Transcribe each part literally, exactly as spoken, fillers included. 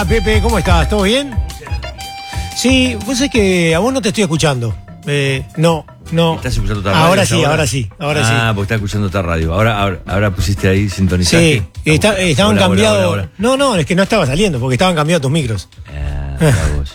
Pepe, ¿cómo estás? ¿Todo bien? Sí, vos sabés que a vos no te estoy escuchando. Eh, no, no. ¿Estás escuchando otra radio? Ahora sí, ahora sí, ahora sí. Ah, porque estás escuchando otra radio. Ahora, ahora, ahora pusiste ahí sintonizar. Sí, está, estaban hola, cambiados. hola, hola, hola. No, no, es que no estaba saliendo, porque estaban cambiados tus micros. Ah, para vos.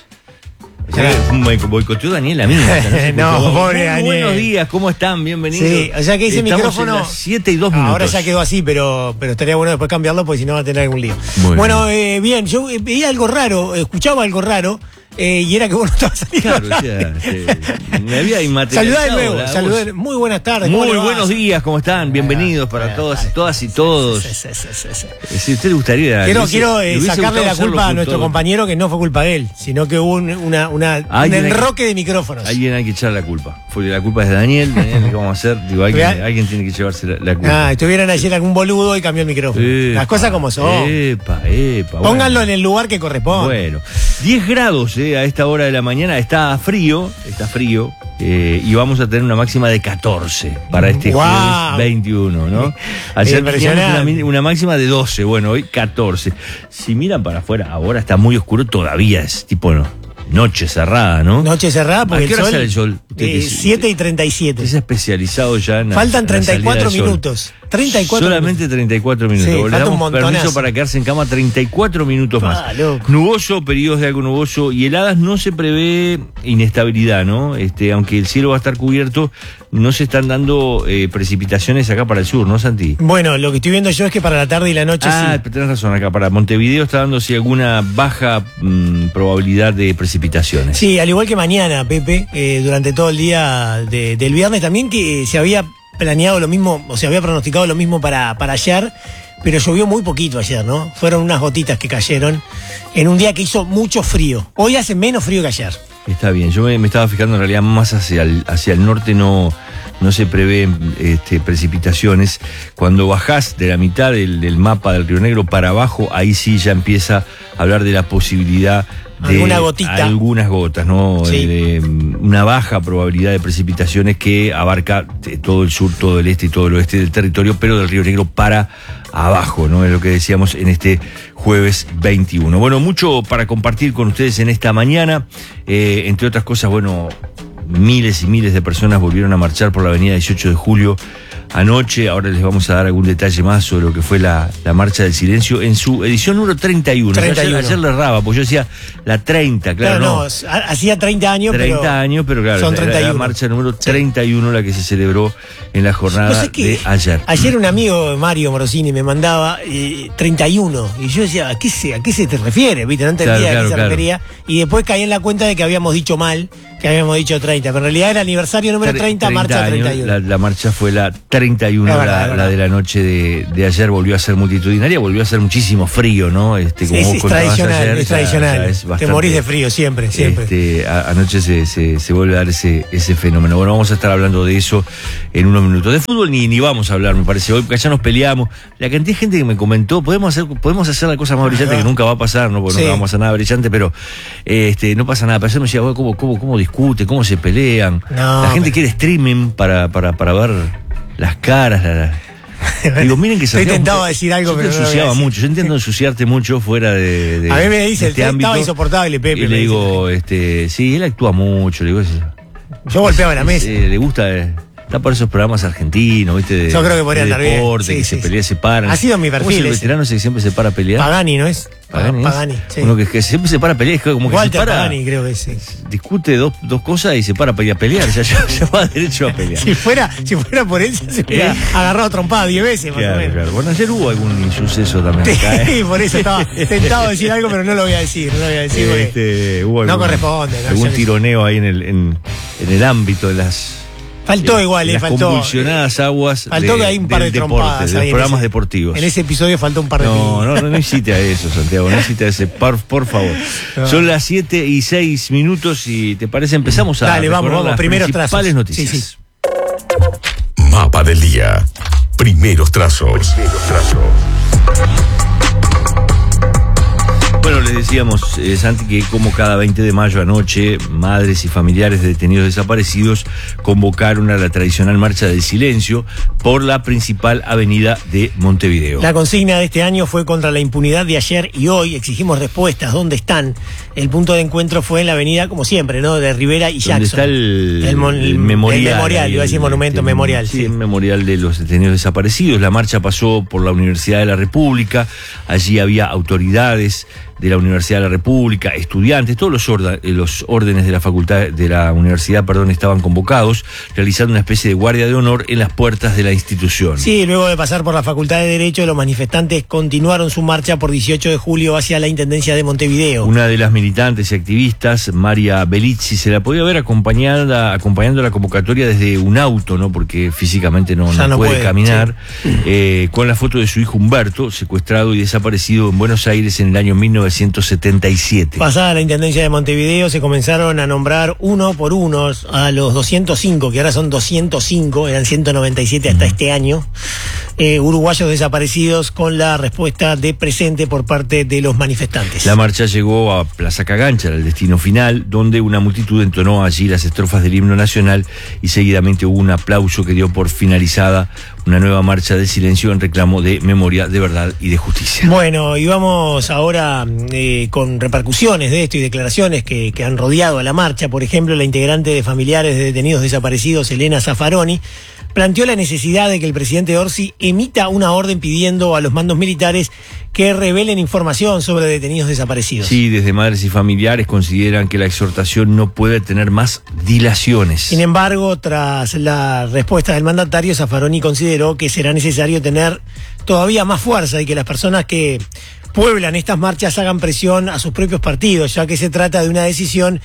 O sea, un boicoteó Daniel a mí. No, no pobre Muy Daniel. Buenos días, ¿cómo están? Bienvenidos. Sí, o sea que ese Estamos micrófono. en las siete y dos minutos. Ahora ya quedó así, pero, pero estaría bueno después cambiarlo, porque si no va a tener algún lío. Muy bueno, bien, eh, bien yo eh, veía algo raro, escuchaba algo raro. Eh, y era que vos no estabas saliendo. Claro, o sea, este, me había inmaterializado. Saludá de nuevo, la saludá. voz. Muy buenas tardes. Muy ¿cómo le va? buenos días, ¿cómo están? Bienvenidos para todas y todas y todos. Sí, sí, sí, sí, sí. Si a usted le gustaría. Quiero, le hubiese- quiero le eh, hubiese sacarle gustado la hacerlo culpa a junto- nuestro compañero, que no fue culpa de él, sino que hubo un, una, una, un Alguien hay que- enroque de micrófonos. Alguien hay que echar la culpa. Fue la culpa es de Daniel. Daniel, ¿qué vamos a hacer? Digo, alguien, Real. alguien tiene que llevarse la, la culpa. Ah, estuvieran ayer algún boludo y cambió el micrófono. Epa, Las cosas como son. Epa, epa. Pónganlo bueno. en el lugar que corresponde. Bueno, diez grados eh, a esta hora de la mañana. Está frío, está frío. eh, y vamos a tener una máxima de catorce para este Guau. jueves veintiuno, ¿no? Ayer teníamos Impresionante. una, mi- una máxima de doce, bueno, hoy catorce. Si miran para afuera, ahora está muy oscuro, todavía es tipo no, noche cerrada, ¿no? Noche cerrada porque ¿A qué el hora sol. sale el sol? Usted eh, que- siete y treinta y siete. Es especializado ya en la- Faltan en la treinta y cuatro salida del sol. minutos. treinta y cuatro Solamente treinta y cuatro minutos. Sí, Le falta un damos montonazo. permiso para quedarse en cama treinta y cuatro minutos más. Ah, loco. Nuboso, periodos de algo nuboso y heladas, no se prevé inestabilidad, ¿no? Este, aunque el cielo va a estar cubierto, no se están dando eh, precipitaciones acá para el sur, ¿no, Santi? Bueno, lo que estoy viendo yo es que para la tarde y la noche Ah, sí. pero tenés razón, acá para Montevideo está dándose alguna baja mm, probabilidad de precipitaciones. Sí, al igual que mañana, Pepe, eh, durante todo el día de- del viernes también, que se había planeado lo mismo, o se había pronosticado lo mismo para, para ayer, pero llovió muy poquito ayer, ¿no? Fueron unas gotitas que cayeron en un día que hizo mucho frío. Hoy hace menos frío que ayer. Está bien, yo me, me estaba fijando en realidad más hacia el, hacia el norte no, no se prevén este, precipitaciones. Cuando bajás de la mitad del, del mapa del Río Negro para abajo, ahí sí ya empieza a hablar de la posibilidad de Alguna gotita. algunas gotas, ¿no? Sí. De, de una baja probabilidad de precipitaciones que abarca eh, todo el sur, todo el este y todo el oeste del territorio, pero del Río Negro para abajo, ¿no? Es lo que decíamos en este jueves veintiuno. Bueno, mucho para compartir con ustedes en esta mañana. Eh, entre otras cosas, bueno, miles y miles de personas volvieron a marchar por la avenida dieciocho de julio anoche. Ahora les vamos a dar algún detalle más sobre lo que fue la, la Marcha del Silencio en su edición número treinta y uno. treinta y uno. Ayer, ayer le erraba, porque yo decía la treinta, claro, Claro, no. no, ha- hacía treinta años, treinta pero años, pero claro, son la- treinta y la, uno. marcha número Sí. treinta y uno, la que se celebró en la ¿Vos jornada sabés que de ayer. Ayer un amigo, Mario Morosini, me mandaba eh, treinta y uno. Y yo decía, ¿a qué se, a qué se te refiere? ¿Viste? No entendía Claro, a qué claro, se claro. refería. Y después caí en la cuenta de que habíamos dicho mal, que habíamos dicho treinta. Pero en realidad era aniversario número treinta, marcha años, treinta y uno. La, la marcha fue la treinta y uno, Es verdad, la, es verdad. la de la noche de, de ayer volvió a ser multitudinaria, volvió a ser muchísimo frío, ¿no? Este, como es, vos es contabas tradicional, ayer, es ya- tradicional. ya es Te bastante- morís de frío siempre, siempre. Este, a- anoche se, se, se vuelve a dar ese, ese fenómeno. Bueno, vamos a estar hablando de eso en unos minutos. De fútbol ni, ni vamos a hablar, me parece. Hoy porque ya nos peleamos. La cantidad de gente que me comentó, podemos hacer, podemos hacer la cosa más brillante que nunca va a pasar, ¿no? Porque Sí. nunca vamos a hacer nada brillante, pero este, no pasa nada. Pero ayer me decía, "Bueno, ¿cómo, cómo, cómo discuten? ¿Cómo se pelean? No, la gente pero- quiere streaming para, para, para ver las caras, la- la- Digo, miren que Estoy Santiago- tentado a decir algo, yo pero te no lo voy a ensuciaba decir. mucho. Yo entiendo ensuciarte mucho fuera de, de A mí me dice, de este estaba ámbito. insoportable, Pepe, Y me le dice. digo, este, sí, él actúa mucho. Le digo, es- Yo golpeaba la mesa. eh, le gusta, eh, está por esos programas argentinos, ¿viste? De, Yo creo que podría de estar bien. deporte, Sí, que sí, se pelea, sí. se paran. Ha sido mi ¿Cómo es perfil el ese. veterano ese que siempre se para a pelear? Pagani, ¿no es? Pagani, ¿es? Pagani, sí. Uno que, que siempre se para a pelear, es como que Walter se para, Pagani, creo que sí. discute dos, dos cosas y se para para ir a pelear. Ya, ya, ya va derecho a pelear. Si fuera, si fuera por eso, se hubiera ¿Eh? agarrado trompada diez veces, más o Claro, menos. claro. Bueno, ayer hubo algún suceso también acá, ¿eh? Sí, por eso estaba tentado a decir algo, pero no lo voy a decir, no lo voy a decir. porque- Este, hubo no algún- corresponde, no, algún yo- tironeo ahí en el, en, en el ámbito de las, Faltó en- igual, en eh, las faltó. convulsionadas aguas Faltó de- que hay un par de del deporte, trompadas de los ahí en programas ese- deportivos. En ese episodio faltó un par de No, piñas. no, no, no incite a eso, Santiago, no incite a ese, por, por favor. No. Son las siete y seis minutos y ¿te parece? Empezamos a Dale, vamos, recordar vamos, las primeros principales trazos. noticias. Sí, sí. Mapa del día. Primeros trazos. Bueno, les decíamos, eh, Santi, que como cada veinte de mayo anoche, madres y familiares de detenidos desaparecidos convocaron a la tradicional Marcha del Silencio por la principal avenida de Montevideo. La consigna de este año fue contra la impunidad de ayer y hoy. Exigimos respuestas. ¿Dónde están? El punto de encuentro fue en la avenida, como siempre, ¿no? De Rivera y Jackson. ¿Dónde está el, el, mon, el memorial? El memorial, iba a decir monumento, el, memorial. Sí, sí, el memorial de los detenidos desaparecidos. La marcha pasó por la Universidad de la República. Allí había autoridades de la Universidad de la República, estudiantes, todos los, orda, los órdenes de la facultad, de la universidad, perdón, estaban convocados, realizando una especie de guardia de honor en las puertas de la institución. Sí, luego de pasar por la Facultad de Derecho, los manifestantes continuaron su marcha por dieciocho de julio hacia la Intendencia de Montevideo. Una de las militantes y activistas, María Belizzi, se la podía ver acompañada, acompañando la convocatoria desde un auto, ¿no? Porque físicamente no, no, no puede, puede caminar, sí. eh, con la foto de su hijo Humberto, secuestrado y desaparecido en Buenos Aires en el año mil novecientos setenta y siete. Pasada la Intendencia de Montevideo, se comenzaron a nombrar uno por uno a los doscientos cinco, que ahora son doscientos cinco, eran ciento noventa y siete hasta uh-huh. este año, eh, uruguayos desaparecidos, con la respuesta de presente por parte de los manifestantes. La marcha llegó a Plaza Cagancha, el destino final, donde una multitud entonó allí las estrofas del himno nacional y seguidamente hubo un aplauso que dio por finalizada una nueva marcha del silencio en reclamo de memoria, de verdad y de justicia. Bueno, y vamos ahora eh, con repercusiones de esto y declaraciones que, que han rodeado a la marcha. Por ejemplo, la integrante de familiares de detenidos desaparecidos, Elena Zaffaroni, planteó la necesidad de que el presidente Orsi emita una orden pidiendo a los mandos militares que revelen información sobre detenidos desaparecidos. Sí, desde madres y familiares consideran que la exhortación no puede tener más dilaciones. Sin embargo, tras la respuesta del mandatario, Zaffaroni consideró que será necesario tener todavía más fuerza y que las personas que pueblan estas marchas hagan presión a sus propios partidos, ya que se trata de una decisión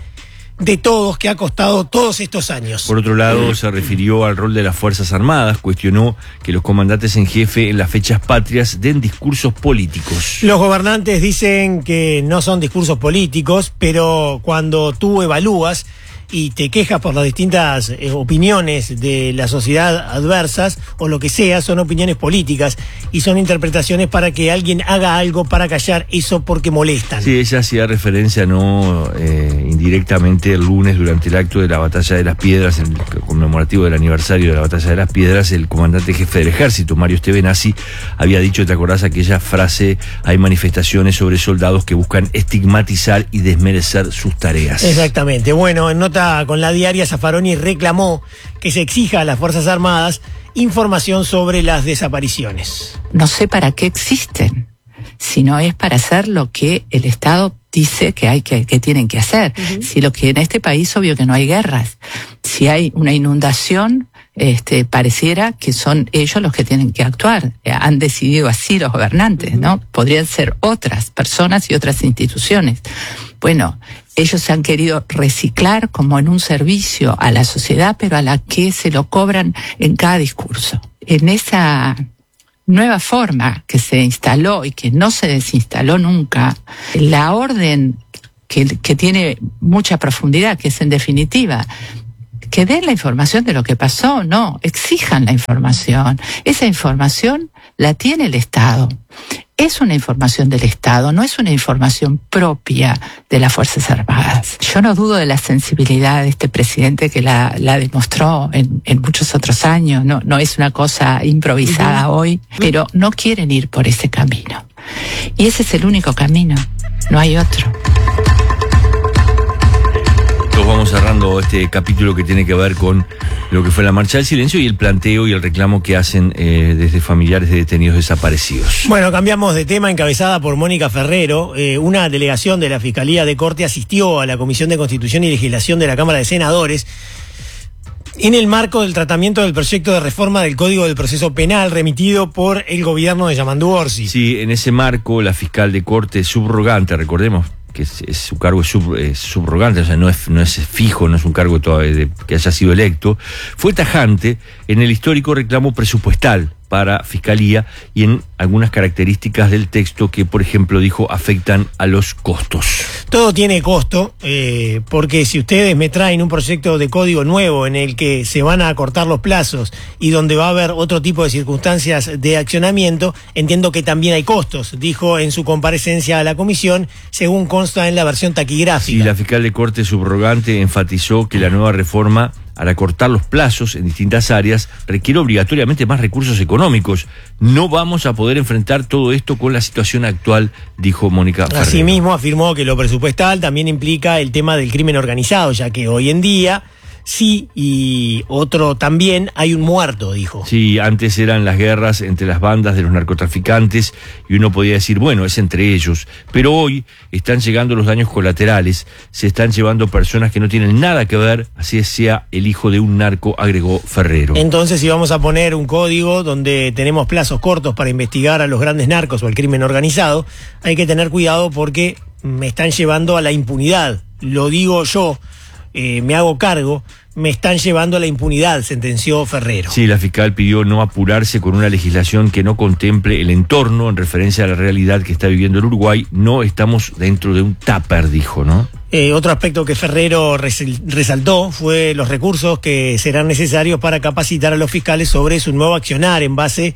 de todos que ha costado todos estos años. Por otro lado, se refirió al rol de las Fuerzas Armadas, cuestionó que los comandantes en jefe en las fechas patrias den discursos políticos. Los gobernantes dicen que no son discursos políticos, pero cuando tú evalúas y te quejas por las distintas eh, opiniones de la sociedad adversas o lo que sea, son opiniones políticas y son interpretaciones para que alguien haga algo para callar eso porque molestan. Sí, ella hacía referencia, no eh, indirectamente, el lunes durante el acto de la Batalla de las Piedras, el conmemorativo del aniversario de la Batalla de las Piedras, el comandante jefe del ejército, Mario Stevenazzi, había dicho, ¿te acordás aquella frase? Hay manifestaciones sobre soldados que buscan estigmatizar y desmerecer sus tareas. Exactamente. Bueno, en nota con la diaria, Zaffaroni reclamó que se exija a las Fuerzas Armadas información sobre las desapariciones. No sé para qué existen, si no es para hacer lo que el Estado dice que hay que, que tienen que hacer. Uh-huh. Si lo que en este país, obvio que no hay guerras. Si hay una inundación, este, pareciera que son ellos los que tienen que actuar. Eh, han decidido así los gobernantes, uh-huh. ¿no? Podrían ser otras personas y otras instituciones. Bueno, ellos se han querido reciclar como en un servicio a la sociedad, pero a la que se lo cobran en cada discurso. En esa nueva forma que se instaló y que no se desinstaló nunca, la orden que, que tiene mucha profundidad, que es en definitiva que den la información de lo que pasó, no, exijan la información. Esa información la tiene el Estado. Es una información del Estado, no es una información propia de las Fuerzas Armadas. Yo no dudo de la sensibilidad de este presidente que la, la demostró en, en muchos otros años, no, no es una cosa improvisada uh-huh. hoy, pero no quieren ir por ese camino. Y ese es el único camino, no hay otro. Vamos cerrando este capítulo que tiene que ver con lo que fue la Marcha del Silencio y el planteo y el reclamo que hacen eh, desde familiares de detenidos desaparecidos. Bueno, cambiamos de tema. Encabezada por Mónica Ferrero, eh, una delegación de la Fiscalía de Corte asistió a la Comisión de Constitución y Legislación de la Cámara de Senadores en el marco del tratamiento del proyecto de reforma del Código del Proceso Penal remitido por el gobierno de Yamandu Orsi. Sí, en ese marco la fiscal de Corte subrogante, recordemos que es, es, su cargo es, sub, es subrogante, o sea, no es, no es fijo, no es un cargo todavía de, que haya sido electo, fue tajante en el histórico reclamo presupuestal para Fiscalía y en algunas características del texto que, por ejemplo, dijo, afectan a los costos. Todo tiene costo, eh, porque si ustedes me traen un proyecto de código nuevo en el que se van a acortar los plazos y donde va a haber otro tipo de circunstancias de accionamiento, entiendo que también hay costos, dijo en su comparecencia a la comisión, según consta en la versión taquigráfica. Sí, la fiscal de Corte subrogante enfatizó que la nueva reforma, al acortar los plazos en distintas áreas, requiere obligatoriamente más recursos económicos. No vamos a poder enfrentar todo esto con la situación actual, dijo Mónica Ferrero. Asimismo, afirmó que lo presupuestal también implica el tema del crimen organizado, ya que hoy en día sí, y otro también, hay un muerto, dijo. Sí, antes eran las guerras entre las bandas de los narcotraficantes y uno podía decir, bueno, es entre ellos, pero hoy están llegando los daños colaterales, se están llevando personas que no tienen nada que ver, así sea el hijo de un narco, agregó Ferrero. Entonces, si vamos a poner un código donde tenemos plazos cortos para investigar a los grandes narcos o al crimen organizado, hay que tener cuidado porque me están llevando a la impunidad, lo digo yo. Eh, me hago cargo, me están llevando a la impunidad, sentenció Ferrero. Sí, la fiscal pidió no apurarse con una legislación que no contemple el entorno en referencia a la realidad que está viviendo el Uruguay. No estamos dentro de un tupper, dijo, ¿no? Eh, otro aspecto que Ferrero resaltó fue los recursos que serán necesarios para capacitar a los fiscales sobre su nuevo accionar en base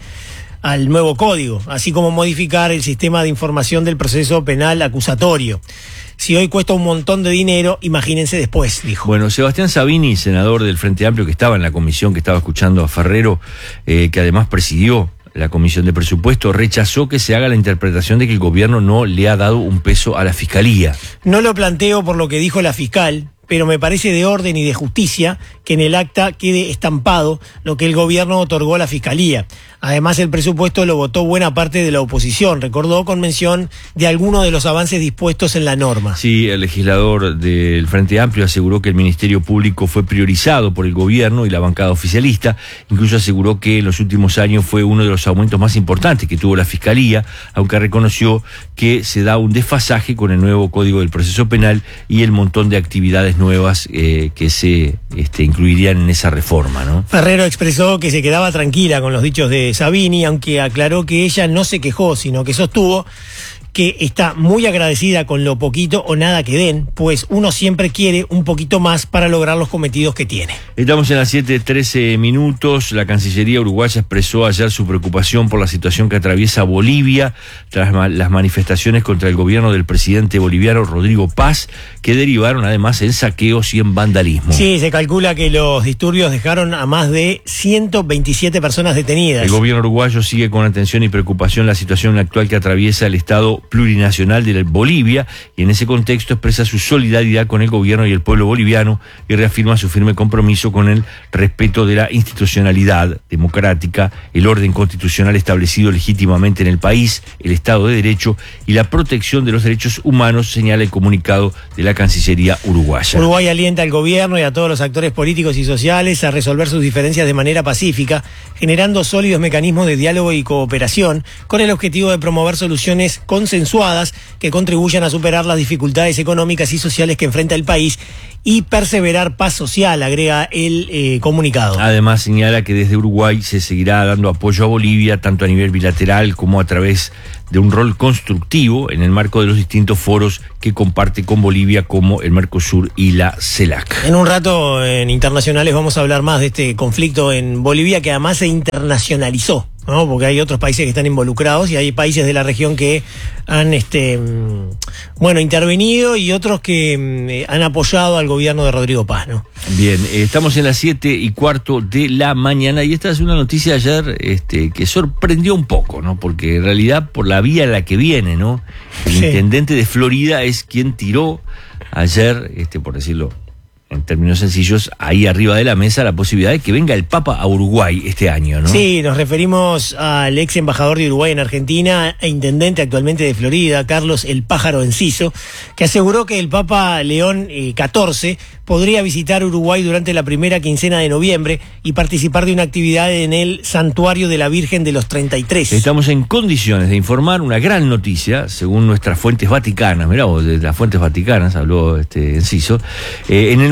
al nuevo código, así como modificar el sistema de información del proceso penal acusatorio. Si hoy cuesta un montón de dinero, imagínense después, dijo. Bueno, Sebastián Sabini, senador del Frente Amplio, que estaba en la comisión, que estaba escuchando a Ferrero, eh, que además presidió la comisión de presupuesto, rechazó que se haga la interpretación de que el gobierno no le ha dado un peso a la fiscalía. No lo planteo por lo que dijo la fiscal, pero me parece de orden y de justicia que en el acta quede estampado lo que el gobierno otorgó a la fiscalía. Además, el presupuesto lo votó buena parte de la oposición, recordó con mención de algunos de los avances dispuestos en la norma. Sí, el legislador del Frente Amplio aseguró que el Ministerio Público fue priorizado por el gobierno y la bancada oficialista. Incluso aseguró que en los últimos años fue uno de los aumentos más importantes que tuvo la Fiscalía, aunque reconoció que se da un desfasaje con el nuevo Código del Proceso Penal y el montón de actividades nuevas eh, que se este, incluirían en esa reforma, ¿no? Ferrero expresó que se quedaba tranquila con los dichos de Sabini, aunque aclaró que ella no se quejó, sino que sostuvo que está muy agradecida con lo poquito o nada que den, pues uno siempre quiere un poquito más para lograr los cometidos que tiene. Estamos en las siete trece minutos. La Cancillería uruguaya expresó ayer su preocupación por la situación que atraviesa Bolivia tras ma- las manifestaciones contra el gobierno del presidente boliviano Rodrigo Paz, que derivaron además en saqueos y en vandalismo. Sí, se calcula que los disturbios dejaron a más de ciento veintisiete personas detenidas. El gobierno uruguayo sigue con atención y preocupación la situación actual que atraviesa el Estado plurinacional de Bolivia, y en ese contexto expresa su solidaridad con el gobierno y el pueblo boliviano y reafirma su firme compromiso con el respeto de la institucionalidad democrática, el orden constitucional establecido legítimamente en el país, el Estado de Derecho y la protección de los derechos humanos, señala el comunicado de la Cancillería uruguaya. Uruguay alienta al gobierno y a todos los actores políticos y sociales a resolver sus diferencias de manera pacífica, generando sólidos mecanismos de diálogo y cooperación, con el objetivo de promover soluciones consensuadas que contribuyan a superar las dificultades económicas y sociales que enfrenta el país y perseverar paz social, agrega el eh, comunicado. Además señala que desde Uruguay se seguirá dando apoyo a Bolivia, tanto a nivel bilateral como a través de un rol constructivo en el marco de los distintos foros que comparte con Bolivia, como el Mercosur y la CELAC. En un rato en Internacionales vamos a hablar más de este conflicto en Bolivia, que además se internacionalizó, ¿no? Porque hay otros países que están involucrados y hay países de la región que han este bueno intervenido y otros que han apoyado al gobierno de Rodrigo Paz, ¿no? Bien, eh, estamos en las siete y cuarto de la mañana y esta es una noticia ayer este, que sorprendió un poco, ¿no? Porque en realidad por la vía en la que viene, ¿no? El sí. intendente de Florida es quien tiró ayer, este, por decirlo en términos sencillos, ahí arriba de la mesa la posibilidad de que venga el Papa a Uruguay este año, ¿no? Sí, nos referimos al ex embajador de Uruguay en Argentina e intendente actualmente de Florida, Carlos el Pájaro Enciso, que aseguró que el Papa León eh, catorce podría visitar Uruguay durante la primera quincena de noviembre y participar de una actividad en el Santuario de la Virgen de los treinta y tres. Estamos en condiciones de informar una gran noticia, según nuestras fuentes vaticanas, mirá vos, de las fuentes vaticanas, habló este Enciso, eh, en el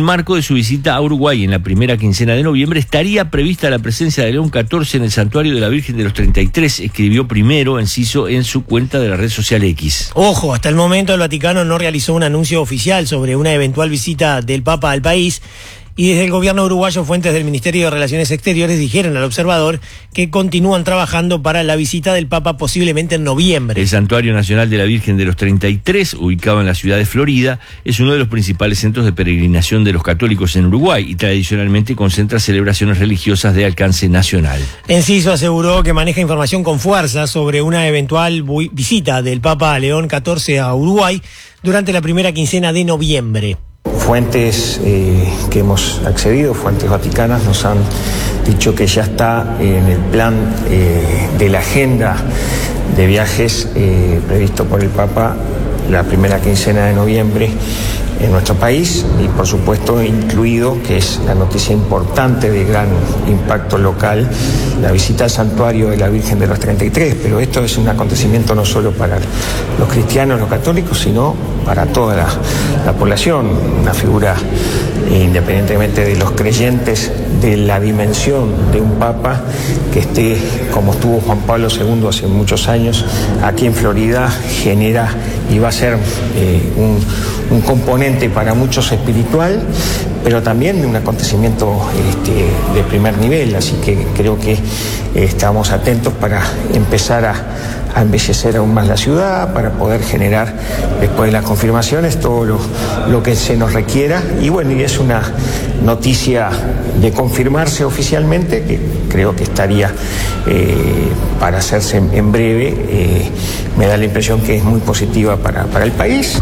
marco de su visita a Uruguay en la primera quincena de noviembre estaría prevista la presencia de León catorce en el santuario de la Virgen de los treinta y tres, escribió primero Enciso en su cuenta de la red social X. Ojo, hasta el momento el Vaticano no realizó un anuncio oficial sobre una eventual visita del Papa al país. Y desde el gobierno uruguayo, fuentes del Ministerio de Relaciones Exteriores dijeron al observador que continúan trabajando para la visita del Papa posiblemente en noviembre. El Santuario Nacional de la Virgen de los treinta y tres, ubicado en la ciudad de Florida, es uno de los principales centros de peregrinación de los católicos en Uruguay y tradicionalmente concentra celebraciones religiosas de alcance nacional. Enciso aseguró que maneja información con fuerza sobre una eventual visita del Papa León catorce a Uruguay durante la primera quincena de noviembre. Fuentes eh, que hemos accedido, fuentes vaticanas, nos han dicho que ya está en el plan eh, de la agenda de viajes eh, previsto por el Papa la primera quincena de noviembre en nuestro país y por supuesto incluido, que es la noticia importante de gran impacto local, la visita al santuario de la Virgen de los treinta y tres, pero esto es un acontecimiento no solo para los cristianos, los católicos, sino para toda la, la población, una figura independientemente de los creyentes, de la dimensión de un papa que esté, como estuvo Juan Pablo segundo hace muchos años, aquí en Florida, genera y va a ser eh, un, un componente para muchos espiritual, pero también un acontecimiento este, de primer nivel, así que creo que eh, estamos atentos para empezar a a embellecer aún más la ciudad, para poder generar, después de las confirmaciones, todo lo, lo que se nos requiera. Y bueno, y es una noticia de confirmarse oficialmente, que creo que estaría eh, para hacerse en, en breve. Eh, me da la impresión que es muy positiva para, para el país.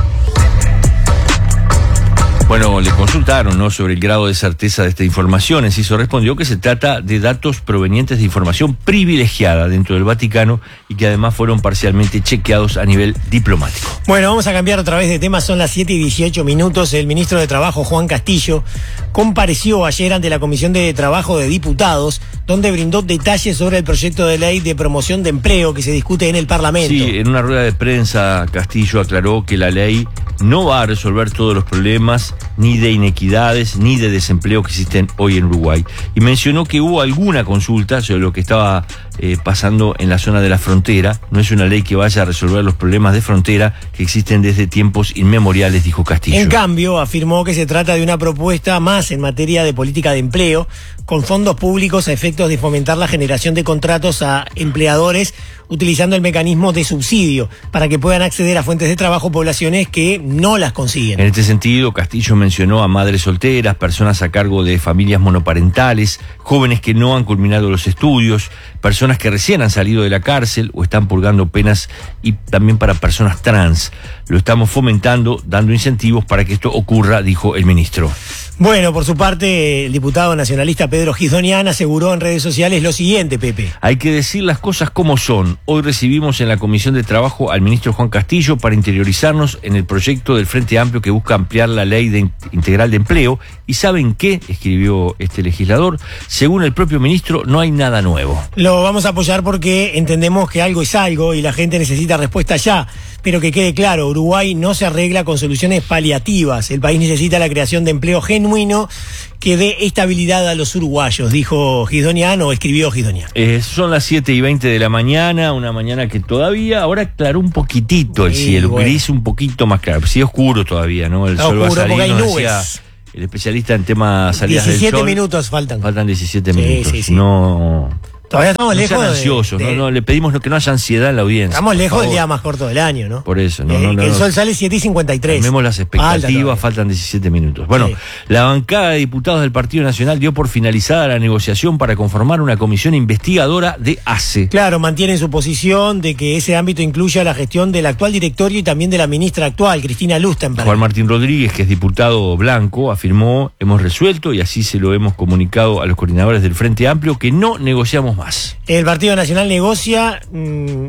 Bueno, le consultaron, ¿no?, sobre el grado de certeza de esta información. Enciso respondió que se trata de datos provenientes de información privilegiada dentro del Vaticano y que además fueron parcialmente chequeados a nivel diplomático. Bueno, vamos a cambiar otra vez de tema. Son las siete y dieciocho minutos. El ministro de Trabajo, Juan Castillo, compareció ayer ante la Comisión de Trabajo de Diputados, donde brindó detalles sobre el proyecto de ley de promoción de empleo que se discute en el Parlamento. Sí, en una rueda de prensa, Castillo aclaró que la ley no va a resolver todos los problemas, ni de inequidades, ni de desempleo que existen hoy en Uruguay. Y mencionó que hubo alguna consulta sobre lo que estaba eh, pasando en la zona de la frontera. No es una ley que vaya a resolver los problemas de frontera que existen desde tiempos inmemoriales, dijo Castillo. En cambio, afirmó que se trata de una propuesta más en materia de política de empleo, con fondos públicos a efectos de fomentar la generación de contratos a empleadores utilizando el mecanismo de subsidio para que puedan acceder a fuentes de trabajo poblaciones que no las consiguen. En este sentido, Castillo mencionó a madres solteras, personas a cargo de familias monoparentales, jóvenes que no han culminado los estudios, personas que recién han salido de la cárcel o están purgando penas, y también para personas trans. Lo estamos fomentando, dando incentivos para que esto ocurra, dijo el ministro. Bueno, por su parte, el diputado nacionalista Pedro Gisdonian aseguró en redes sociales lo siguiente, Pepe. Hay que decir las cosas como son. Hoy recibimos en la Comisión de Trabajo al ministro Juan Castillo para interiorizarnos en el proyecto del Frente Amplio que busca ampliar la ley de integral de empleo. ¿Y saben qué?, escribió este legislador. Según el propio ministro, no hay nada nuevo. Lo vamos a apoyar porque entendemos que algo es algo y la gente necesita respuesta ya. Pero que quede claro, Uruguay no se arregla con soluciones paliativas. El país necesita la creación de empleo genuino que dé estabilidad a los uruguayos, dijo Gisdonian o escribió Gisdonian. Eh, son las siete y veinte de la mañana, una mañana que todavía, ahora aclaró un poquitito el Sí, cielo, bueno. gris un poquito más claro. Sí, oscuro todavía, ¿no? El Está sol oscuro va a salir, porque hay nos nubes. decía el especialista en temas salidas del sol. diecisiete minutos faltan. Faltan diecisiete Sí, minutos. sí, sí. No... Todavía estamos No lejos sean de- ansiosos, de- no, no, le pedimos que no haya ansiedad en la audiencia. Estamos por lejos del favor. día más corto del año, ¿no? Por eso, no, Eh, no, no, que el no. sol sale siete y cincuenta y tres. Calmemos las Falta expectativas, todavía. faltan diecisiete minutos. Bueno, Sí. la bancada de diputados del Partido Nacional dio por finalizada la negociación para conformar una comisión investigadora de A C E. Claro, mantienen su posición de que ese ámbito incluya la gestión del actual directorio y también de la ministra actual, Cristina Lustenberg. Juan Martín Rodríguez, que es diputado blanco, afirmó: hemos resuelto, y así se lo hemos comunicado a los coordinadores del Frente Amplio, que no negociamos más. El Partido Nacional negocia... mm,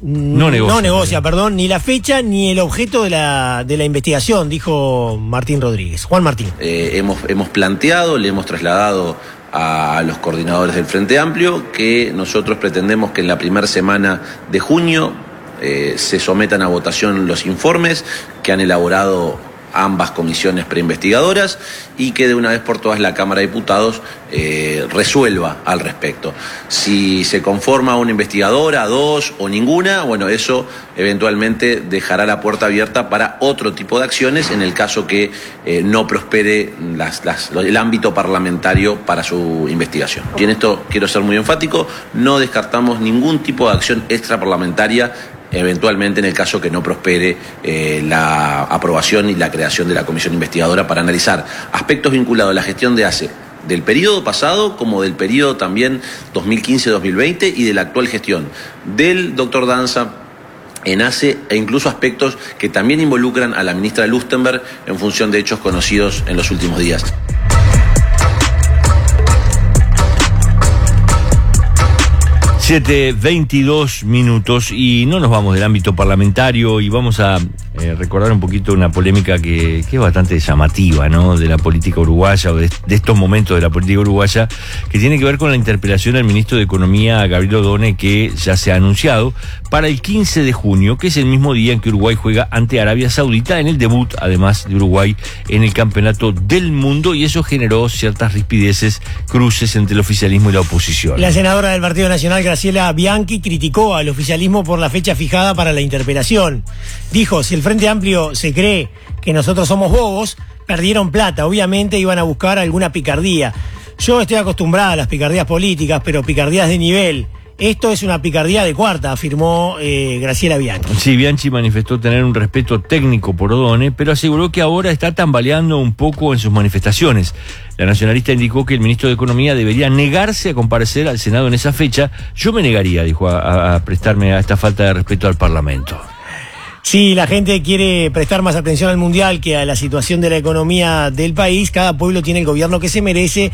No negocia. No negocia, perdón, ni la fecha ni el objeto de la, de la investigación, dijo Martín Rodríguez. Juan Martín. Eh, hemos, hemos planteado, le hemos trasladado a los coordinadores del Frente Amplio que nosotros pretendemos que en la primera semana de junio eh, se sometan a votación los informes que han elaborado ambas comisiones preinvestigadoras y que de una vez por todas la Cámara de Diputados eh, resuelva al respecto. Si se conforma una investigadora, dos o ninguna, bueno, eso eventualmente dejará la puerta abierta para otro tipo de acciones en el caso que eh, no prospere las, las, el ámbito parlamentario para su investigación. Y en esto quiero ser muy enfático, no descartamos ningún tipo de acción extraparlamentaria eventualmente en el caso que no prospere eh, la aprobación y la creación de la comisión investigadora para analizar aspectos vinculados a la gestión de ACE del periodo pasado como del periodo también dos mil quince dos mil veinte y de la actual gestión del doctor Danza en ACE e incluso aspectos que también involucran a la ministra Lustenberg en función de hechos conocidos en los últimos días. siete veintidós minutos y no nos vamos del ámbito parlamentario y vamos a eh, recordar un poquito una polémica que, que es bastante llamativa, ¿no? De la política uruguaya o de, de estos momentos de la política uruguaya, que tiene que ver con la interpelación al ministro de Economía, Gabriel Odone, que ya se ha anunciado para el quince de junio, que es el mismo día en que Uruguay juega ante Arabia Saudita en el debut, además de Uruguay, en el Campeonato del Mundo, y eso generó ciertas rispideces, cruces entre el oficialismo y la oposición. La senadora del Partido Nacional, Graciela Bianchi, criticó al oficialismo por la fecha fijada para la interpelación. Dijo, si el Frente Amplio se cree que nosotros somos bobos, perdieron plata, obviamente iban a buscar alguna picardía. Yo estoy acostumbrada a las picardías políticas, pero picardías de nivel. Esto es una picardía de cuarta, afirmó eh, Graciela Bianchi. Sí, Bianchi manifestó tener un respeto técnico por Odone, pero aseguró que ahora está tambaleando un poco en sus manifestaciones. La nacionalista indicó que el ministro de Economía debería negarse a comparecer al Senado en esa fecha. Yo me negaría, dijo, a, a prestarme a esta falta de respeto al Parlamento. Si la gente quiere prestar más atención al Mundial que a la situación de la economía del país, cada pueblo tiene el gobierno que se merece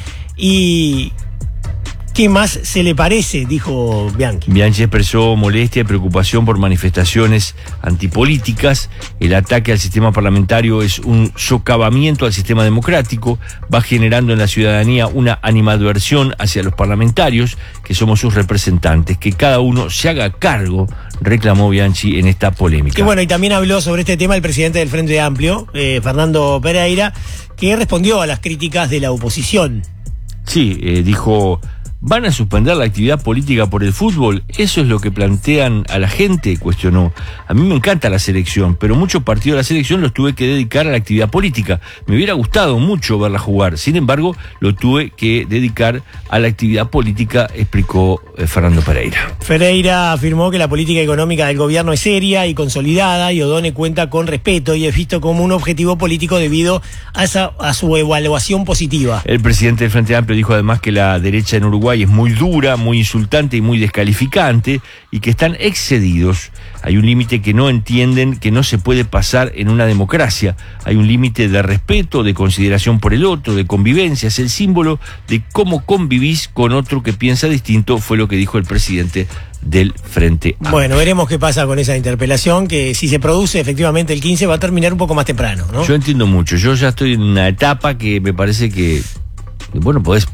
y... ¿qué más se le parece?, dijo Bianchi. Bianchi expresó molestia y preocupación por manifestaciones antipolíticas. El ataque al sistema parlamentario es un socavamiento al sistema democrático, va generando en la ciudadanía una animadversión hacia los parlamentarios, que somos sus representantes, que cada uno se haga cargo, reclamó Bianchi en esta polémica. Y bueno, y también habló sobre este tema el presidente del Frente Amplio, eh, Fernando Pereira, que respondió a las críticas de la oposición. Sí, eh, dijo... ¿van a suspender la actividad política por el fútbol? ¿Eso es lo que plantean a la gente?, cuestionó. A mí me encanta la selección, pero muchos partidos de la selección los tuve que dedicar a la actividad política. Me hubiera gustado mucho verla jugar, sin embargo, lo tuve que dedicar a la actividad política, explicó eh, Fernando Pereira. Pereira afirmó que la política económica del gobierno es seria y consolidada y Odone cuenta con respeto y es visto como un objetivo político debido a, esa, a su evaluación positiva. El presidente del Frente Amplio dijo además que la derecha en Uruguay es muy dura, muy insultante y muy descalificante y que están excedidos. Hay un límite que no entienden, que no se puede pasar en una democracia. Hay un límite de respeto, de consideración por el otro, de convivencia. Es el símbolo de cómo convivís con otro que piensa distinto, fue lo que dijo el presidente del Frente Amplio. Bueno, veremos qué pasa con esa interpelación, que si se produce efectivamente el quince va a terminar un poco más temprano, ¿no? Yo entiendo mucho. Yo ya estoy en una etapa que me parece que, bueno, podés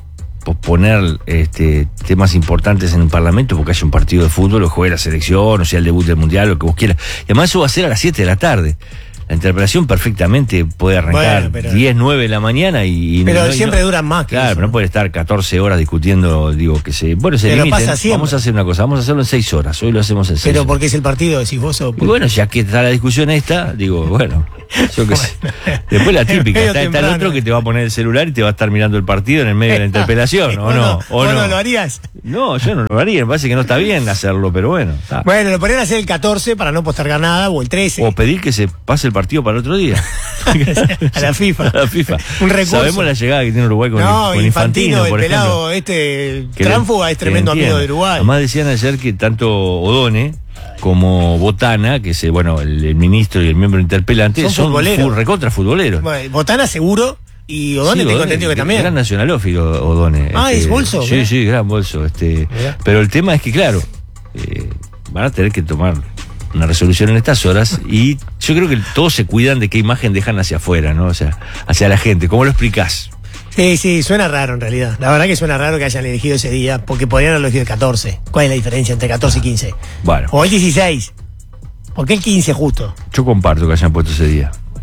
posponer este, temas importantes en el Parlamento porque haya un partido de fútbol o juegue la selección, o sea el debut del Mundial, lo que vos quieras. Y además eso va a ser a las siete de la tarde. La interpelación perfectamente puede arrancar bueno, pero, diez, nueve de la mañana y... Pero no, siempre no, duran más. Que claro, eso. pero no puede estar catorce horas discutiendo, digo, que se... Bueno, se pero limiten. Pasa siempre. Vamos a hacer una cosa, vamos a hacerlo en seis horas. Hoy lo hacemos en seis Pero horas. porque es el partido, decís vos. O... Y bueno, ya que está la discusión esta, digo, bueno... Yo qué sé. Después la típica, está, está el otro que te va a poner el celular y te va a estar mirando el partido en el medio de la interpelación, ¿o no? ¿O no? no ¿Lo harías? No, yo no lo haría, me parece que no está bien hacerlo, pero bueno. Está. Bueno, lo podrían hacer el catorce para no postergar nada, o el trece. O pedir que se pase el partido para el otro día. A la FIFA. A la FIFA. Un recurso. Sabemos la llegada que tiene Uruguay con, no, con Infantino, Infantino, por el pelado ejemplo. este que tránfuga es tremendo amigo de Uruguay. Además decían ayer que tanto Odone como Botana, que es eh, bueno el, el ministro y el miembro interpelante, son, son futboleros. Fu, recontra futboleros. Bueno, Botana seguro, y Odone sí, tengo entendido que también. Gran nacionalófilo Odone. Ah, este, es bolso. Sí, ¿eh? sí, gran bolso. Este, pero el tema es que, claro, eh, van a tener que tomar una resolución en estas horas y yo creo que todos se cuidan de qué imagen dejan hacia afuera, ¿no? O sea, hacia la gente. ¿Cómo lo explicás? Sí, sí, suena raro en realidad. La verdad que suena raro que hayan elegido ese día, porque podrían haberlo elegido el catorce. ¿Cuál es la diferencia entre catorce y quince? Bueno. O el dieciséis. ¿Por qué el quince justo? Yo comparto que hayan puesto ese día. Sí.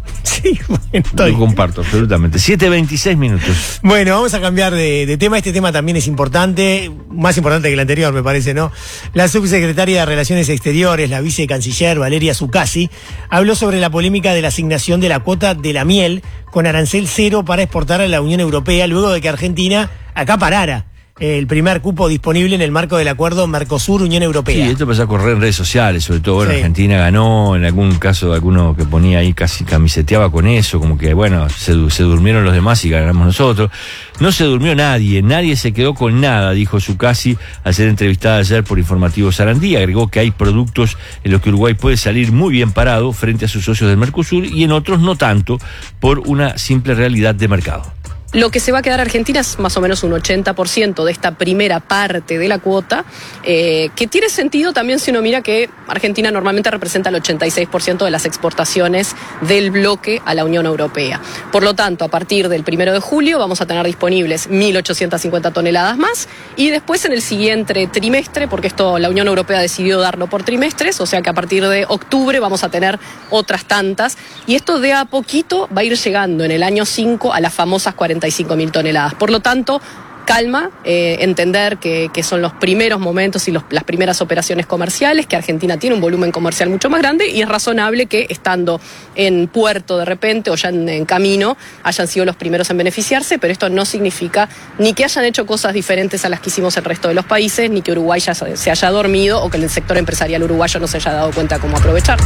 Sí, bueno, estoy. Lo comparto, absolutamente. siete veintiséis minutos. Bueno, vamos a cambiar de, de tema. Este tema también es importante, más importante que el anterior, me parece, ¿no? La subsecretaria de Relaciones Exteriores, la vicecanciller Valeria Zuccasi, habló sobre la polémica de la asignación de la cuota de la miel con arancel cero para exportar a la Unión Europea, luego de que Argentina acaparara el primer cupo disponible en el marco del acuerdo Mercosur-Unión Europea. Sí, esto empezó a correr en redes sociales, sobre todo, bueno, Sí. Argentina ganó, en algún caso alguno que ponía ahí casi camiseteaba con eso, como que, bueno, se, se durmieron los demás y ganamos nosotros. No se durmió nadie, nadie se quedó con nada, dijo Zuccasi al ser entrevistada ayer por Informativo Sarandí. Agregó que hay productos en los que Uruguay puede salir muy bien parado frente a sus socios del Mercosur y en otros no tanto, por una simple realidad de mercado. Lo que se va a quedar Argentina es más o menos un ochenta por ciento de esta primera parte de la cuota, eh, que tiene sentido también si uno mira que Argentina normalmente representa el ochenta y seis por ciento de las exportaciones del bloque a la Unión Europea. Por lo tanto, a partir del primero de julio vamos a tener disponibles mil ochocientas cincuenta toneladas más y después en el siguiente trimestre, porque esto la Unión Europea decidió darlo por trimestres, o sea que a partir de octubre vamos a tener otras tantas y esto de a poquito va a ir llegando en el año cinco a las famosas cuarenta y cinco mil toneladas. Por lo tanto, calma, eh, entender que, que son los primeros momentos y los, las primeras operaciones comerciales, que Argentina tiene un volumen comercial mucho más grande y es razonable que estando en puerto de repente o ya en, en camino hayan sido los primeros en beneficiarse, pero esto no significa ni que hayan hecho cosas diferentes a las que hicimos el resto de los países, ni que Uruguay ya se haya dormido o que el sector empresarial uruguayo no se haya dado cuenta cómo aprovechar.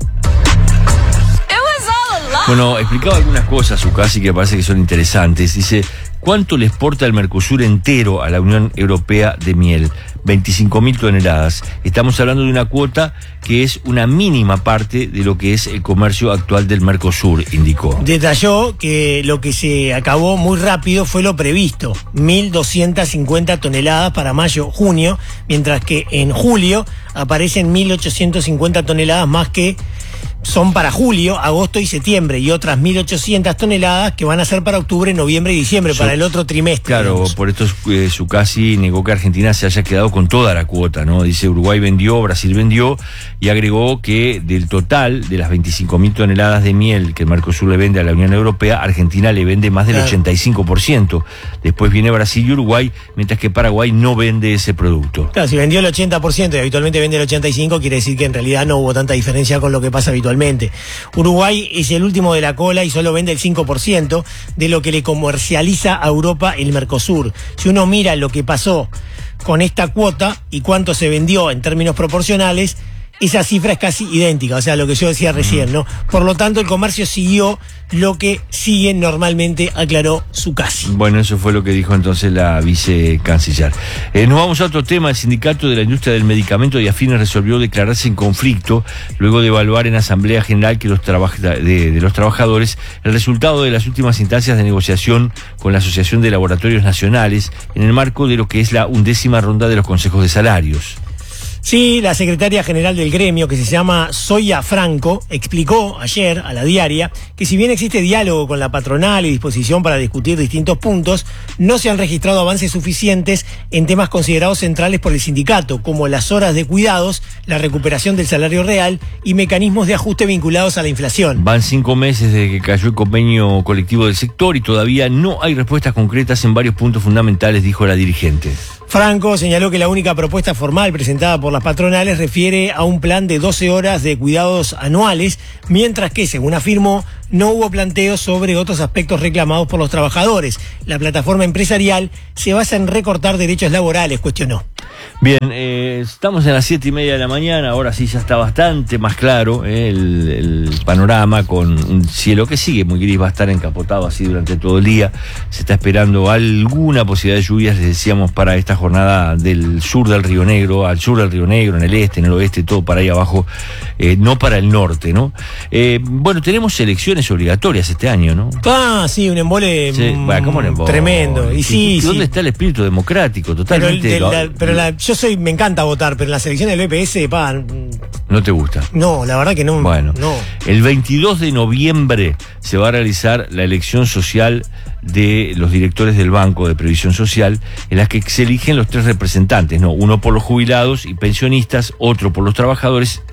Bueno, explicaba algunas cosas, Zuccasi, que parece que son interesantes. Dice, ¿cuánto le exporta el Mercosur entero a la Unión Europea de miel? veinticinco mil toneladas. Estamos hablando de una cuota que es una mínima parte de lo que es el comercio actual del Mercosur, indicó. Detalló que lo que se acabó muy rápido fue lo previsto, mil doscientas cincuenta toneladas para mayo-junio, mientras que en julio aparecen mil ochocientas cincuenta toneladas más que son para julio, agosto y septiembre, y otras mil ochocientas toneladas que van a ser para octubre, noviembre y diciembre, Su, para el otro trimestre. Claro, digamos. por esto eh, Zuccasi negó que Argentina se haya quedado con toda la cuota, ¿no? Dice, Uruguay vendió, Brasil vendió, y agregó que del total de las veinticinco mil toneladas de miel que el Mercosur le vende a la Unión Europea, Argentina le vende más del claro. ochenta y cinco por ciento. Después viene Brasil y Uruguay, mientras que Paraguay no vende ese producto. Claro, si vendió el ochenta por ciento y habitualmente vende el ochenta y cinco por ciento, quiere decir que en realidad no hubo tanta diferencia con lo que pasa habitualmente. Uruguay es el último de la cola y solo vende el cinco por ciento de lo que le comercializa a Europa el Mercosur. Si uno mira lo que pasó con esta cuota y cuánto se vendió en términos proporcionales, esa cifra es casi idéntica, o sea, lo que yo decía recién, ¿no? Por lo tanto, el comercio siguió lo que sigue normalmente, aclaró Zuccasi. Bueno, eso fue lo que dijo entonces la vicecanciller. Eh, nos vamos a otro tema. El Sindicato de la Industria del Medicamento de Afines resolvió declararse en conflicto luego de evaluar en Asamblea General que los traba- de, de los trabajadores el resultado de las últimas instancias de negociación con la Asociación de Laboratorios Nacionales en el marco de lo que es la undécima ronda de los consejos de salarios. Sí, la secretaria general del gremio, que se llama Zoya Franco, explicó ayer a La Diaria que si bien existe diálogo con la patronal y disposición para discutir distintos puntos, no se han registrado avances suficientes en temas considerados centrales por el sindicato, como las horas de cuidados, la recuperación del salario real y mecanismos de ajuste vinculados a la inflación. Van cinco meses desde que cayó el convenio colectivo del sector y todavía no hay respuestas concretas en varios puntos fundamentales, dijo la dirigente. Franco señaló que la única propuesta formal presentada por las patronales refiere a un plan de doce horas de cuidados anuales, mientras que, según afirmó, no hubo planteos sobre otros aspectos reclamados por los trabajadores. La plataforma empresarial se basa en recortar derechos laborales, cuestionó. Bien, eh, estamos en las siete y media de la mañana, ahora sí ya está bastante más claro eh, el, el panorama, con un cielo que sigue muy gris, va a estar encapotado así durante todo el día. Se está esperando alguna posibilidad de lluvias, les decíamos, para esta jornada del sur del Río Negro, al sur del Río Negro, en el este, en el oeste, todo para ahí abajo, eh, no para el norte, ¿no? Eh, bueno, tenemos elecciones obligatorias este año, ¿no? Ah, sí, un embole Sí, mm, bueno, ¿cómo un embole? tremendo. Y sí, ¿Dónde sí. está el espíritu democrático? Pero, el Totalmente. de lo- la- pero la- yo soy, me encanta votar, pero en las elecciones del B P S, pa, mm, ¿No te gusta? no, la verdad que no. Bueno, no. el veintidós de noviembre se va a realizar la elección social de los directores del Banco de Previsión Social, en las que se eligen los tres representantes, ¿no? Uno por los jubilados y pensionistas, otro por los trabajadores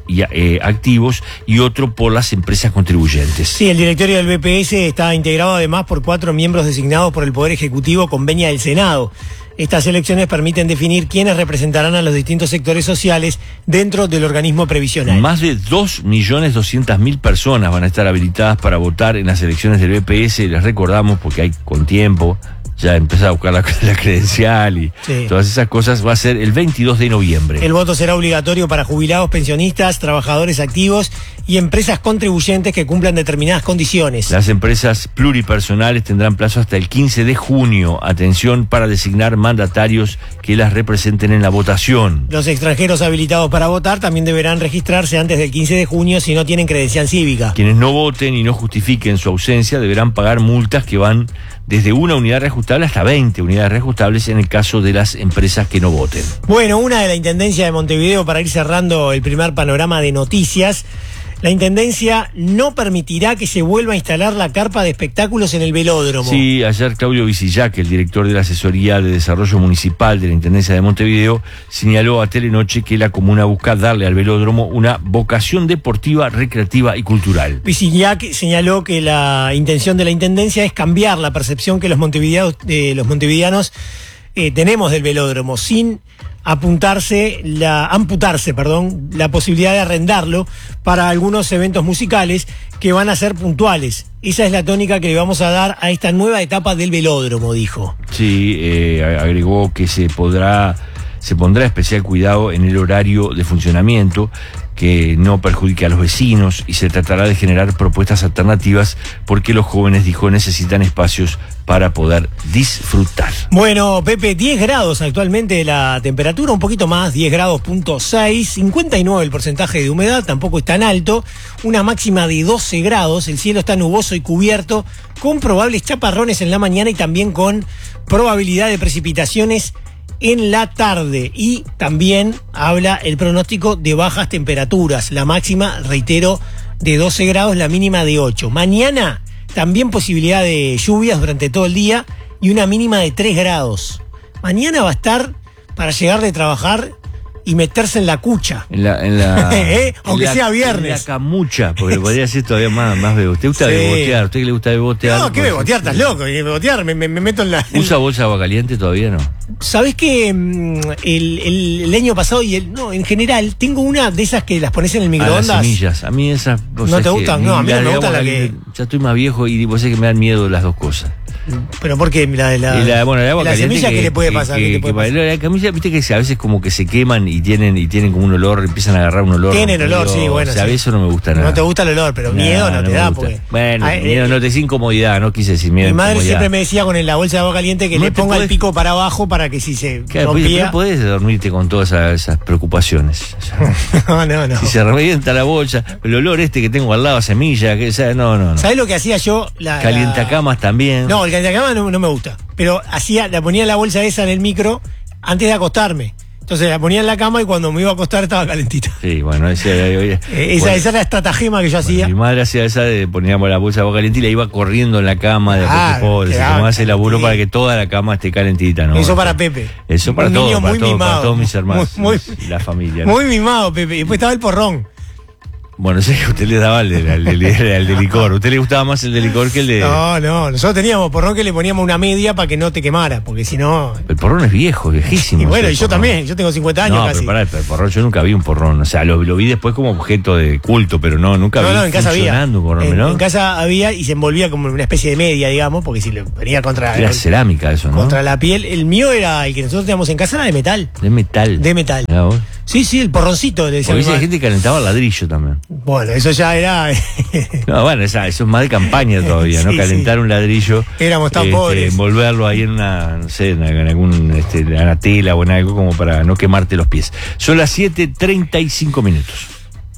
y, eh, activos y otro por las empresas contribuyentes. Sí, el directorio del B P S está integrado además por cuatro miembros designados por el Poder Ejecutivo con venia del Senado. Estas elecciones permiten definir quiénes representarán a los distintos sectores sociales dentro del organismo previsional. Más de dos millones doscientas mil personas van a estar habilitadas para votar en las elecciones del B P S. Les recordamos, porque hay con tiempo, ya empezar a buscar la, la credencial y sí. todas esas cosas, va a ser el veintidós de noviembre. El voto será obligatorio para jubilados, pensionistas, trabajadores activos y empresas contribuyentes que cumplan determinadas condiciones. Las empresas pluripersonales tendrán plazo hasta el quince de junio, atención, para designar mandatarios que las representen en la votación. Los extranjeros habilitados para votar también deberán registrarse antes del quince de junio si no tienen credencial cívica. Quienes no voten y no justifiquen su ausencia deberán pagar multas que van desde una unidad reajustable hasta veinte unidades reajustables en el caso de las empresas que no voten. Bueno, una de la Intendencia de Montevideo, para ir cerrando el primer panorama de noticias. La Intendencia no permitirá que se vuelva a instalar la carpa de espectáculos en el velódromo. Sí, ayer Claudio Visillac, el director de la Asesoría de Desarrollo Municipal de la Intendencia de Montevideo, señaló a Telenoche que la comuna busca darle al velódromo una vocación deportiva, recreativa y cultural. Visillac señaló que la intención de la Intendencia es cambiar la percepción que los montevideanos, eh, los montevideanos eh, tenemos del velódromo, sin apuntarse la amputarse, perdón, la posibilidad de arrendarlo para algunos eventos musicales que van a ser puntuales. Esa es la tónica que le vamos a dar a esta nueva etapa del velódromo, dijo. Sí, eh, agregó que se podrá, se pondrá especial cuidado en el horario de funcionamiento, que no perjudique a los vecinos, y se tratará de generar propuestas alternativas porque los jóvenes, dijo, necesitan espacios para poder disfrutar. Bueno, Pepe, diez grados actualmente la temperatura, un poquito más, diez grados punto seis, cincuenta y nueve el porcentaje de humedad, tampoco es tan alto, una máxima de doce grados, el cielo está nuboso y cubierto, con probables chaparrones en la mañana y también con probabilidad de precipitaciones en la tarde, y también habla el pronóstico de bajas temperaturas, la máxima, reitero, de doce grados, la mínima de ocho. Mañana también posibilidad de lluvias durante todo el día y una mínima de tres grados. Mañana va a estar para llegar de trabajar y meterse en la cucha. En la, en la, ¿Eh? Aunque en la, sea viernes. En la camucha, porque podría ser todavía más, más bebo. ¿Te gusta sí. bebotear? ¿A usted que le gusta bebotear? No, ¿qué bebotear? Estás loco. Bebotear, me, me, me meto en la... ¿Usa bolsa de agua caliente todavía no? ¿Sabés que el, el, el año pasado y el no, en general, tengo una de esas que las pones en el microondas? A las semillas. A mí esas... ¿No te gustan? No, a mí no me gustan la que... Ya estoy más viejo y vos sé que me dan miedo las dos cosas. Pero porque la de la, la, bueno, la, agua la semilla que, que le puede pasar, que, que, que puede pasar? La camilla, viste que a veces como que se queman y tienen y tienen como un olor, empiezan a agarrar un olor. Tienen olor, sí, bueno. O sea, sí. eso no me gusta nada. No te gusta el olor, pero no, miedo no, no te da porque... Bueno, Ay, miedo eh, no te dice incomodidad, no quise decir miedo. Mi madre siempre me decía con la bolsa de agua caliente que no le ponga podés... el pico para abajo para que si se claro, rompía... No podés dormirte con todas esas, esas preocupaciones. no, no, no. Si se revienta la bolsa, el olor este que tengo al lado, semilla, que o sea, no, no, no. ¿Sabés lo que hacía yo? La, Calientacamas la... también. No, el calientacamas no, no me gusta. Pero hacía, la ponía la bolsa esa en el micro antes de acostarme. Entonces la ponía en la cama y cuando me iba a acostar estaba calentita. Sí, bueno, ese, eh, esa, bueno, esa era la estratagema que yo bueno, hacía. Mi madre hacía esa de poníamos la bolsa de agua caliente y la iba corriendo en la cama de ah, pobre, se tomaba ese laburo para que toda la cama esté calentita, ¿no? Eso para Pepe. Eso para todos, para, todo, para todos mis hermanos muy, y la familia. ¿no? Muy mimado, Pepe. Y después estaba el porrón. Bueno, sé que usted le daba el de, el, de, el de licor. ¿Usted le gustaba más el de licor que el de...? No, no. Nosotros teníamos porrón que le poníamos una media para que no te quemara, porque si no... El porrón es viejo, viejísimo. Y bueno, y yo porrón. también. Yo tengo cincuenta años no, casi. No, pero pará, el porrón, yo nunca vi un porrón. O sea, lo, lo vi después como objeto de culto, pero no, nunca no, vi no, en casa había. un porrón, en, ¿no? en casa había y se envolvía como una especie de media, digamos, porque si le venía contra... Era cerámica eso, ¿no? Contra la piel. El mío era, el que nosotros teníamos en casa era de metal. De metal. De metal. ¿Vos? Sí, sí, el porroncito. Le Porque hay gente que calentaba ladrillo también. Bueno, eso ya era... no, bueno, esa, eso es más de campaña todavía, ¿no? Sí, Calentar sí. un ladrillo. Éramos tan este, pobres. Envolverlo ahí en una, no sé, en, en algún, este, en una tela o en algo como para no quemarte los pies. Son las siete treinta y cinco minutos.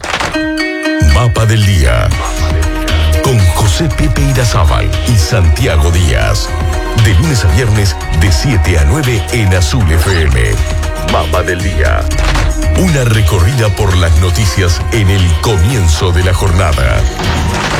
Mapa del día. Con José Pepe Irazábal y Santiago Díaz. De lunes a viernes, de siete a nueve en Azul F M. Mapa del día. Una recorrida por las noticias en el comienzo de la jornada.